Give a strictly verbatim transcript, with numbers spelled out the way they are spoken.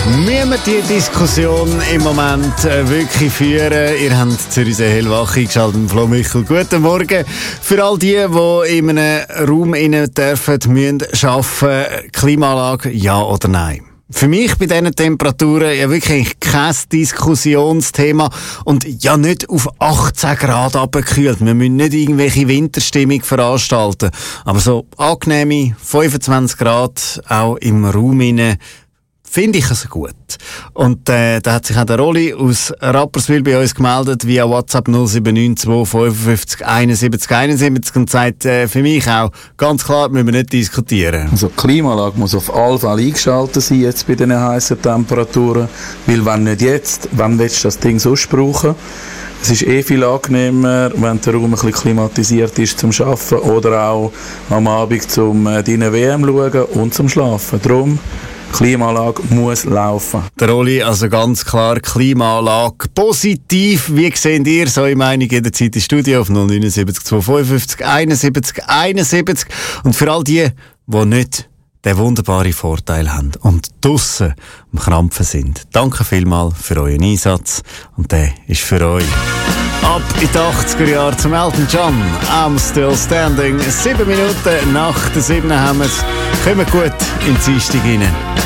Müssen wir die Diskussion im Moment äh, wirklich führen? Ihr habt Zürichsee hellwach eingeschaltet. Flo Michel, guten Morgen. Für all die, die in einem Raum innen dürfen, müssen arbeiten, Klimaanlage, ja oder nein? Für mich bei diesen Temperaturen ja wirklich kein Diskussionsthema und ja nicht auf achtzehn Grad abgekühlt. Wir müssen nicht irgendwelche Winterstimmung veranstalten. Aber so angenehme fünfundzwanzig Grad auch im Raum innen finde ich also gut. Und äh, da hat sich auch der Rolli aus Rapperswil bei uns gemeldet via WhatsApp null sieben neun zwei fünf eins sieben eins eins und sagt äh, für mich auch ganz klar, müssen wir nicht diskutieren. Also die Klimaanlage muss auf alle Fälle eingeschaltet sein jetzt bei diesen heißen Temperaturen, weil wenn nicht jetzt, wann willst du das Ding sonst brauchen? Es ist eh viel angenehmer, wenn der Raum ein bisschen klimatisiert ist zum Arbeiten oder auch am Abend zum äh, deine W M schauen und zum Schlafen. Darum Klimaanlage muss laufen. Der Rolli, also ganz klar Klimaanlage positiv. Wie seht ihr? So in Meinung jederzeit ins Studio auf null neun sieben zwei fünf eins eins eins eins. Und für all die, die nicht den wunderbaren Vorteil haben und draussen am Krampfen sind, danke vielmals für euren Einsatz. Und der ist für euch. Ab in die achtziger Jahre zum Elton John. I'm still standing. Sieben Minuten nach der sieben haben wir es. Kommen gut in die Dienstag rein.